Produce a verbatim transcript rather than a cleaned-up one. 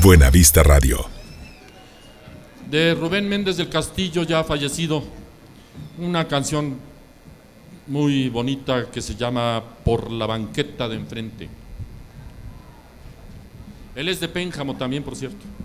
Buenavista Radio. De Rubén Méndez del Castillo, ya fallecido, una canción muy bonita que se llama Por la banqueta de enfrente. Él es de Pénjamo también, por cierto.